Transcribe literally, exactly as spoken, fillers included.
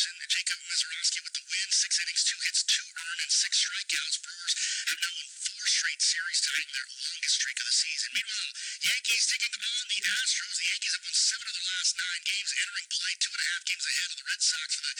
Jacob Mizorowski with the win. Six innings, two hits, two earned, and six strikeouts. Brewers have now won four straight series, tying their longest streak of the season. Meanwhile, Yankees taking on the Astros. The Yankees have won seven of their last nine games, entering play two and a half games ahead of the Red Sox for the